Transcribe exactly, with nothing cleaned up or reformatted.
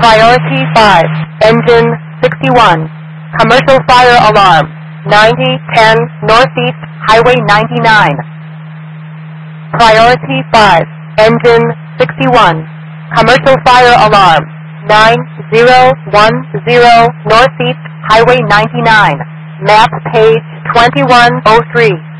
Priority five, engine sixty-one, commercial fire alarm, ninety ten Northeast Highway ninety-nine. Priority five, engine sixty-one, commercial fire alarm, nine zero one zero Northeast Highway ninety-nine, map page twenty-one oh three.